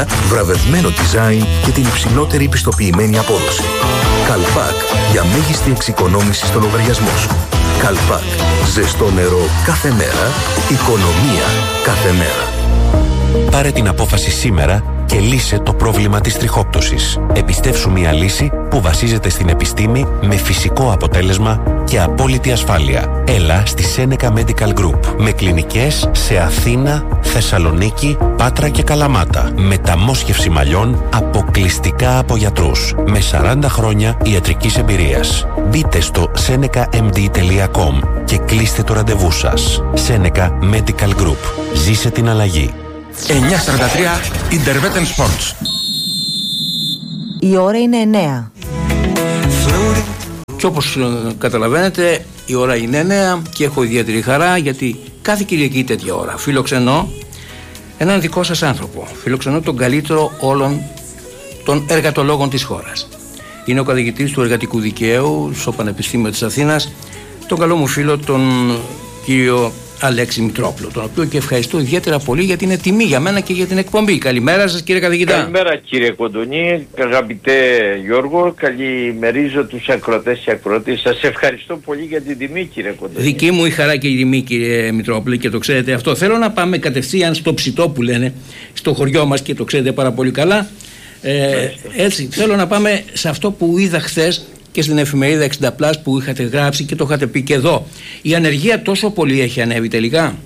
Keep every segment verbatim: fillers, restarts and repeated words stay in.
τεχνολογία, βραβευμένο design και την υψηλότερη πιστοποιημένη απόδοση. Καλπάκ, για μέγιστη εξοικονόμηση στο λογαριασμό σου. Καλπάκ, ζεστό νερό κάθε μέρα, οικονομία κάθε μέρα. Πάρε την απόφαση σήμερα και λύσε το πρόβλημα της τριχόπτωσης. Επιστεύσου μια λύση που βασίζεται στην επιστήμη με φυσικό αποτέλεσμα και απόλυτη ασφάλεια. Έλα στη Seneca Medical Group με κλινικές σε Αθήνα, Θεσσαλονίκη, Πάτρα και Καλαμάτα. Μεταμόσχευση μαλλιών αποκλειστικά από γιατρούς με σαράντα χρόνια ιατρικής εμπειρίας. Μπείτε στο seneca m d τελεία com και κλείστε το ραντεβού σας. Seneca Medical Group. Ζήσε την αλλαγή. εννιά σαράντα τρία Intervetten Sports. Η ώρα είναι εννιά. Και όπως καταλαβαίνετε, η ώρα είναι εννιά και έχω ιδιαίτερη χαρά γιατί κάθε Κυριακή τέτοια ώρα φιλοξενώ έναν δικό σας άνθρωπο. Φιλοξενώ τον καλύτερο όλων των εργατολόγων της χώρας. Είναι ο καθηγητής του εργατικού δικαίου στο Πανεπιστήμιο της Αθήνας, τον καλό μου φίλο, τον κύριο Αλέξη Μητρόπουλο, τον οποίο και ευχαριστώ ιδιαίτερα πολύ γιατί είναι τιμή για μένα και για την εκπομπή. Καλημέρα σας, κύριε καθηγητά. Καλημέρα, κύριε Κοντονή, αγαπητέ Γιώργο, καλημερίζω τους ακροατές και ακροατές. Σας ευχαριστώ πολύ για την τιμή, κύριε Κοντονή. Δική μου η χαρά και η τιμή, κύριε Μητρόπουλο, και το ξέρετε αυτό. Θέλω να πάμε κατευθείαν στο ψητό που λένε, στο χωριό μας, και το ξέρετε πάρα πολύ καλά. Ε, έτσι, θέλω να πάμε σε αυτό που είδα χθες και στην εφημερίδα εξήντα πλας που είχατε γράψει και το είχατε πει και εδώ. Η ανεργία τόσο πολύ έχει ανέβει τελικά?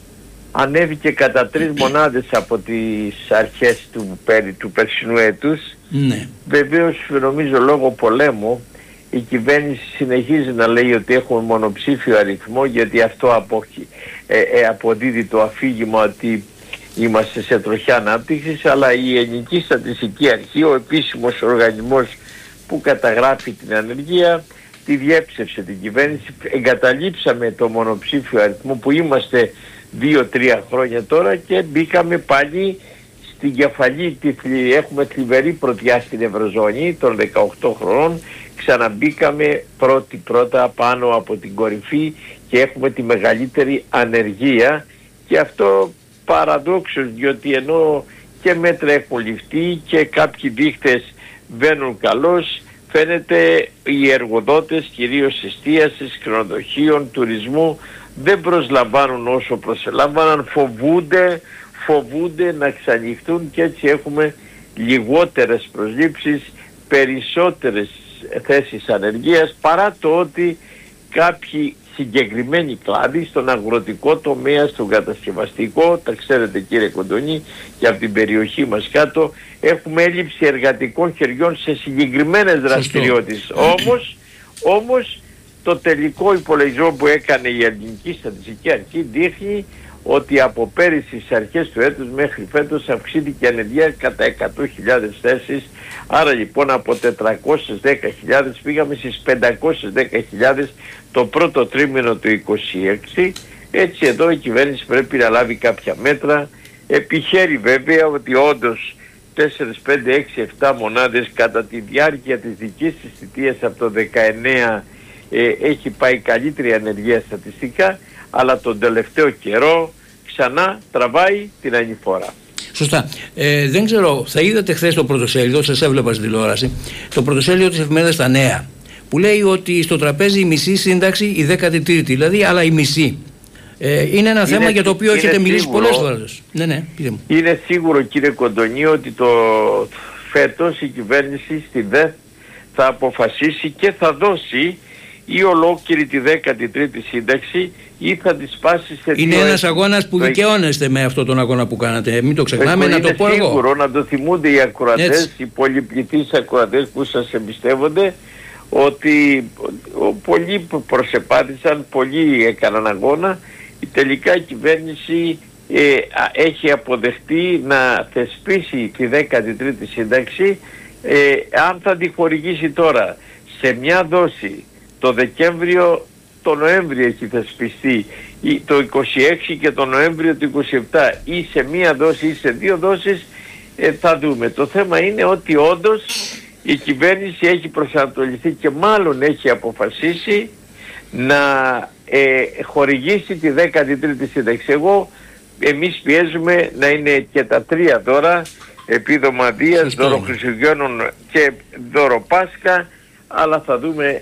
Ανέβηκε κατά τρεις μονάδες από τις αρχές του, του περσινού έτους. Ναι. Βεβαίως, νομίζω λόγω πολέμου η κυβέρνηση συνεχίζει να λέει ότι έχουμε μονοψήφιο αριθμό, γιατί αυτό αποχ... ε, ε, αποδίδει το αφήγημα ότι είμαστε σε τροχιά ανάπτυξης, αλλά η Ελληνική Στατιστική Αρχή, ο επίσημος οργανισμός που καταγράφει την ανεργία, τη διέψευσε την κυβέρνηση. Εγκαταλείψαμε το μονοψήφιο αριθμό που είμαστε δύο τρία χρόνια τώρα και μπήκαμε πάλι στην κεφαλή. Έχουμε θλιβερή πρωτιά στην Ευρωζώνη των δεκαοκτώ χρονών. Ξαναμπήκαμε πρώτη πρώτα πάνω από την κορυφή και έχουμε τη μεγαλύτερη ανεργία, και αυτό παραδόξως, διότι ενώ και μέτρα έχουν ληφθεί και κάποιοι δείχτες βαίνουν καλώς, φαίνεται οι εργοδότες, κυρίως εστίασης, ξενοδοχείων, τουρισμού, δεν προσλαμβάνουν όσο προσελάμβαναν, φοβούνται, φοβούνται να ξανοιχτούν, και έτσι έχουμε λιγότερες προσλήψεις, περισσότερες θέσεις ανεργίας, παρά το ότι κάποιοι συγκεκριμένοι κλάδοι στον αγροτικό τομέα, στον κατασκευαστικό, τα ξέρετε κύριε Κοντονή, και από την περιοχή μας κάτω έχουμε έλλειψη εργατικών χεριών σε συγκεκριμένες δραστηριότητες. Όμως, όμως το τελικό υπολογισμό που έκανε η Ελληνική Στατιστική Αρχή δείχνει ότι από πέρυσι στις αρχές του έτους μέχρι φέτος αυξήθηκε η ανεργία κατά εκατό χιλιάδες θέσεις. Άρα λοιπόν από τετρακόσιες δέκα χιλιάδες πήγαμε στις πεντακόσιες δέκα χιλιάδες το πρώτο τρίμηνο του είκοσι έξι. Έτσι εδώ η κυβέρνηση πρέπει να λάβει κάποια μέτρα. Επιχαίρει βέβαια ότι όντως τέσσερα, πέντε, έξι, επτά μονάδες κατά τη διάρκεια της δικής της θητείας από το δεκαεννέα ε, έχει πάει καλύτερη ανεργία στατιστικά, αλλά τον τελευταίο καιρό ξανά τραβάει την ανηφόρα. Σωστά. Ε, δεν ξέρω, θα είδατε χθες το πρωτοσέλιδο, σας έβλεπα στην τηλεόραση, το πρωτοσέλιδο της εφημερίδας Τα Νέα, που λέει ότι στο τραπέζι η μισή σύνταξη, η δέκατη τρίτη δηλαδή, αλλά η μισή. Ε, είναι ένα είναι, θέμα για το οποίο έχετε μιλήσει σίγουρο, πολλές φορές. Ναι, ναι, πείτε μου. Είναι σίγουρο κύριε Κοντονή ότι το φέτος η κυβέρνηση στη ΔΕΘ θα αποφασίσει και θα δώσει ή ολόκληρη τη δέκατη τρίτη σύνταξη ή θα τη σπάσει σε είναι ένας αγώνας που δικαιώνεστε με αυτόν τον αγώνα που κάνατε. Μην το ξεχνάμε, εγώ να το πω εγώ. Είναι σίγουρο να το θυμούνται οι ακροατές, έτσι, οι πολυπληθείς ακροατές που σας εμπιστεύονται, ότι πολλοί προσεπάθησαν, πολλοί έκαναν αγώνα. Τελικά η κυβέρνηση ε, έχει αποδεχτεί να θεσπίσει τη δέκατη τρίτη σύνταξη. Ε, αν θα τη χορηγήσει τώρα σε μια δόση το Δεκέμβριο, το Νοέμβριο έχει θεσπιστεί, ή το είκοσι έξι και το Νοέμβριο του είκοσι επτά, ή σε μία δόση ή σε δύο δόσεις, ε, θα δούμε. Το θέμα είναι ότι όντως η κυβέρνηση έχει προσανατολιστεί και μάλλον έχει αποφασίσει να ε, χορηγήσει τη δέκατη τρίτη σύνταξη. Εγώ, εμείς πιέζουμε να είναι και τα τρία τώρα επίδομα Δίας, δώρο Χριστουγέννων και δώρο Πάσχα, αλλά θα δούμε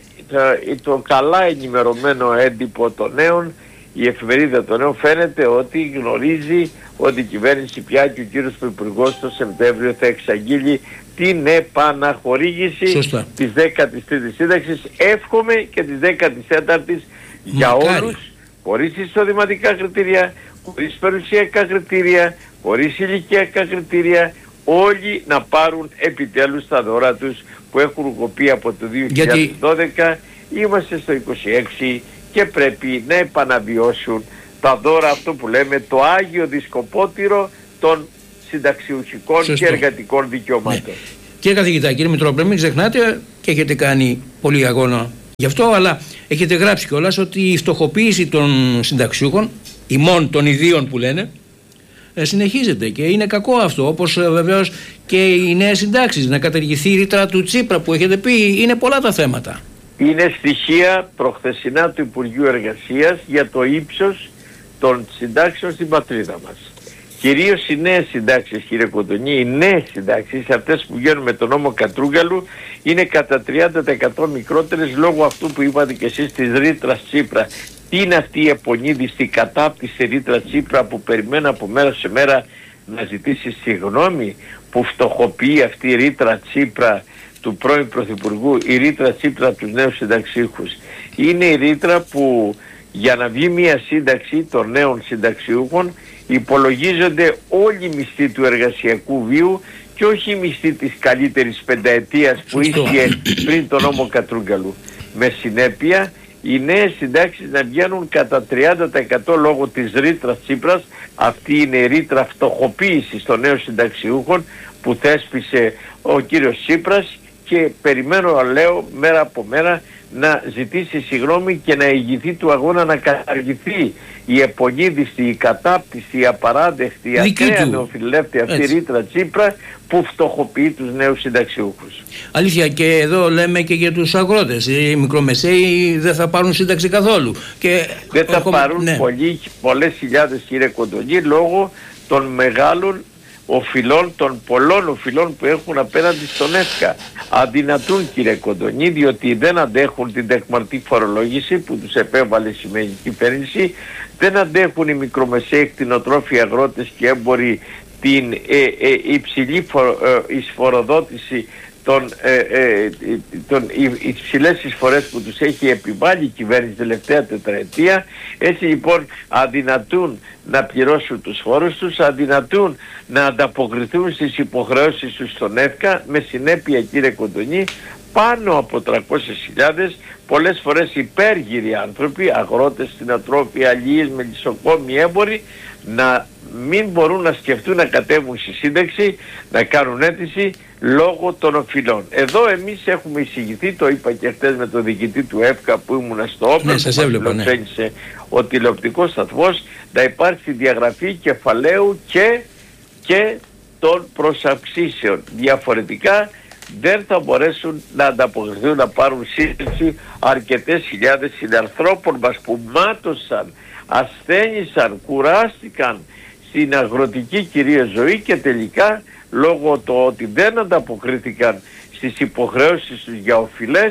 το καλά ενημερωμένο έντυπο των νέων. Η εφημερίδα των νέων φαίνεται ότι γνωρίζει ότι η κυβέρνηση πια και ο κύριος Υπουργός το Σεπτέμβριο θα εξαγγείλει την επαναχορήγηση Σωστά. της δέκατης τρίτης σύνταξης. Εύχομαι και της δέκατης τέταρτης για όλους, χωρίς εισοδηματικά κριτήρια, χωρίς περιουσιακά κριτήρια, χωρίς ηλικιακά κριτήρια, όλοι να πάρουν επιτέλους τα δώρα τους που έχουν κοπεί από το δύο χιλιάδες δώδεκα. Γιατί... Είμαστε στο είκοσι έξι και πρέπει να επαναβιώσουν τα δώρα, αυτό που λέμε το Άγιο Δισκοπότηρο των συνταξιουχικών Σωστό. και εργατικών δικαιωμάτων. Ναι. Κύριε καθηγητά, κύριε Μητρόπουλε, μην ξεχνάτε και έχετε κάνει πολύ αγώνα γι' αυτό, αλλά έχετε γράψει κιόλας ότι η φτωχοποίηση των συνταξιούχων, ημών των ιδίων που λένε, συνεχίζεται και είναι κακό αυτό, όπως βεβαίως και οι νέες συντάξεις, να καταργηθεί η ρήτρα του Τσίπρα που έχετε πει, είναι πολλά τα θέματα. Είναι στοιχεία προχθεσινά του Υπουργείου Εργασίας για το ύψος των συντάξεων στην πατρίδα μας. Κυρίως οι νέες συντάξεις, κύριε Κοντονή, οι νέες συντάξεις, αυτές που βγαίνουν με τον νόμο Κατρούγκαλου, είναι κατά τριάντα τοις εκατό μικρότερες λόγω αυτού που είπατε και εσείς της ρήτρας Τσίπρα. Τι είναι αυτή η επονίδιστη κατάπτυση ρήτρα Τσίπρα που περιμένω από μέρα σε μέρα να ζητήσει συγγνώμη, που φτωχοποιεί αυτή η ρήτρα Τσίπρα του πρώην Πρωθυπουργού, η ρήτρα Τσίπρα τους νέους συνταξίχους. Είναι η ρήτρα που για να βγει μια σύνταξη των νέων συνταξιούχων υπολογίζονται όλοι οι μισθοί του εργασιακού βίου και όχι οι μισθοί της καλύτερης πενταετίας που ίσχυε πριν τον νόμο Κατρούγκαλου. Με συνέπεια οι νέες συντάξεις να βγαίνουν κατά τριάντα τοις εκατό λόγω της ρήτρας Τσίπρας. Αυτή είναι η ρήτρα φτωχοποίησης των νέων συνταξιούχων που θέσπισε ο κύριος Τσίπρας και περιμένω, λέω, μέρα από μέρα να ζητήσει συγγνώμη και να ηγηθεί του αγώνα να καταργηθεί η επονίδιστη, η κατάπτυστη, η απαράδεκτη, η ακραία νεοφιλελεύθερη αυτή η ρήτρα Τσίπρα που φτωχοποιεί τους νέους συνταξιούχους. Αλήθεια, και εδώ λέμε και για τους αγρότες. Οι μικρομεσαίοι δεν θα πάρουν σύνταξη καθόλου. Και δεν θα ακόμα... πάρουν ναι. πολλοί, πολλές χιλιάδες, κύριε Κοντονή, λόγω των μεγάλων οφειλών, των πολλών οφειλών που έχουν απέναντι στον ΕΦΚΑ. Αδυνατούν, κύριε Κοντονή, διότι δεν αντέχουν την τεκμαρτή φορολόγηση που τους επέβαλε η σημερινή κυβέρνηση, δεν αντέχουν οι μικρομεσαίοι κτηνοτρόφοι αγρότες και έμποροι την ε, ε, υψηλή φορο, ε, εισφοροδότηση, των, ε, ε, των υψηλές εισφορές που τους έχει επιβάλει η κυβέρνηση τελευταία τετραετία. Έτσι λοιπόν αδυνατούν να πληρώσουν τους φόρους τους, αδυνατούν να ανταποκριθούν στις υποχρεώσεις τους στον ΕΦΚΑ, με συνέπεια, κύριε Κοντονή, πάνω από τριακόσιες χιλιάδες πολλές φορές υπέργυροι άνθρωποι, αγρότες, κτηνοτρόφοι, αλληλείς, μελισσοκόμοι, έμποροι, να μην μπορούν να σκεφτούν να κατέβουν στη σύνταξη, να κάνουν αίτηση λόγω των οφειλών. Εδώ εμείς έχουμε εισηγηθεί, το είπα και χτες με τον διοικητή του ΕΦΚΑ που ήμουν στο όπλο, ναι, που φιλοξένησε ναι. ο τηλεοπτικός σταθμός, να υπάρξει διαγραφή κεφαλαίου και, και των προσαυξήσεων. Διαφορετικά δεν θα μπορέσουν να ανταποκριθούν να πάρουν σύνταξη αρκετές χιλιάδες συνανθρώπων μας που μάτωσαν, ασθένησαν, κουράστηκαν στην αγροτική κυρία ζωή και τελικά λόγω του ότι δεν ανταποκρίθηκαν στις υποχρεώσεις τους για οφειλές,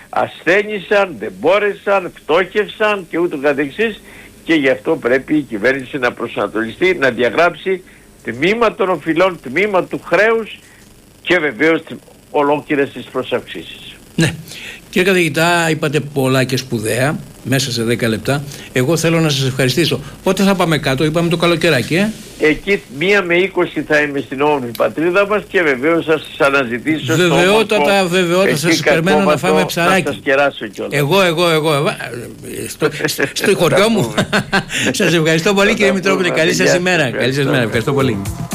ασθένησαν, δεν μπόρεσαν, φτώχευσαν και ούτω καθεξής, και γι' αυτό πρέπει η κυβέρνηση να προσανατολιστεί, να διαγράψει τμήμα των οφειλών, τμήμα του χρέους και βεβαίως ολόκληρες τις προσαυξήσεις. Ναι. Κύριε καθηγητά, είπατε πολλά και σπουδαία μέσα σε δέκα λεπτά. Εγώ θέλω να σας ευχαριστήσω. Πότε θα πάμε κάτω? Είπαμε το καλοκαιράκι, ε? Εκεί μία με είκοσι θα είμαι στην όμορφη πατρίδα μας και βεβαίως θα σας αναζητήσω. Βεβαιότατα, βεβαιότατα, σας περιμένω να φάμε ψαράκι. Να σας κεράσω κιόλας. Εγώ, εγώ, εγώ. Στο, στο χωριό μου. Σας ευχαριστώ πολύ, κύριε Μητρόπουλε. Καλή σας ημέρα. Καλή σας ημέρα. Ευχαριστώ πολύ.